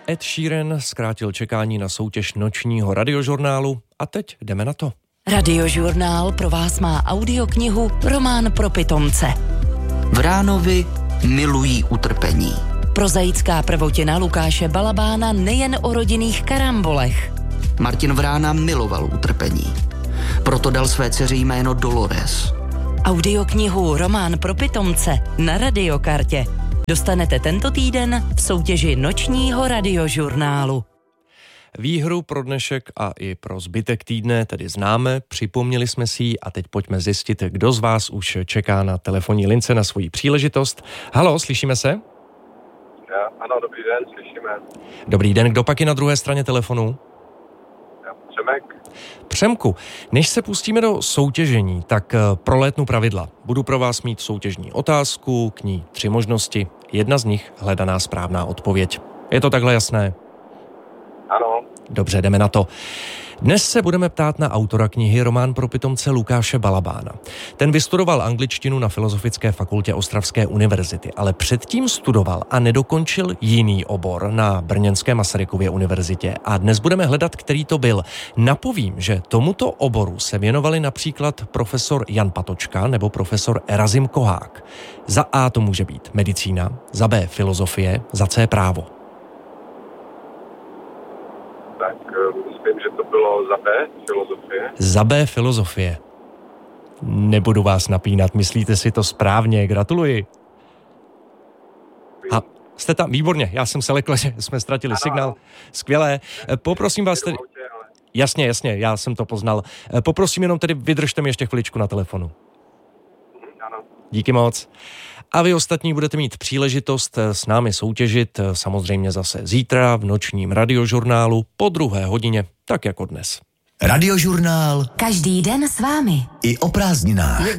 Ed Sheeran zkrátil čekání na soutěž nočního radiožurnálu a teď jdeme na to. Radiožurnál pro vás má audioknihu Román pro pitomce. Vránovi milují utrpení. Prozaická prvotina Lukáše Balabána nejen o rodinných karambolech. Martin Vrána miloval utrpení. Proto dal své dceři jméno Dolores. Audioknihu Román pro pitomce na Radiokartě dostanete tento týden v soutěži nočního radiožurnálu. Výhru pro dnešek a i pro zbytek týdne tedy známe, připomněli jsme si ji a teď pojďme zjistit, kdo z vás už čeká na telefonní lince na svoji příležitost. Haló, slyšíme se? Ano, dobrý den, slyšíme. Dobrý den, kdo pak je na druhé straně telefonu? Přemek. Přemku, než se pustíme do soutěžení, tak prolétnu pravidla. Budu pro vás mít soutěžní otázku, k ní 3 možnosti, jedna z nich hledaná správná odpověď. Je to takhle jasné? Ano. Dobře, jdeme na to. Dnes se budeme ptát na autora knihy Román pro pitomce Lukáše Balabána. Ten vystudoval angličtinu na Filozofické fakultě Ostravské univerzity, ale předtím studoval a nedokončil jiný obor na brněnské Masarykově univerzitě a dnes budeme hledat, který to byl. Napovím, že tomuto oboru se věnovali například profesor Jan Patočka nebo profesor Erazim Kohák. Za A to může být medicína, za B filozofie, za C právo. Tak myslím, že to bylo za B, filozofie. Za B filozofie. Nebudu vás napínat, myslíte si to správně, gratuluji. A jste tam, výborně, já jsem se lekl, že jsme ztratili signál. Skvělé, poprosím vás tedy... Jasně, já jsem to poznal. Poprosím jenom tedy, vydržte mi ještě chviličku na telefonu. Ano. Díky moc. A vy ostatní budete mít příležitost s námi soutěžit samozřejmě zase zítra v nočním radiožurnálu po 2. hodině, tak jako dnes. Radiožurnál Každý den s vámi. i o prázdninách.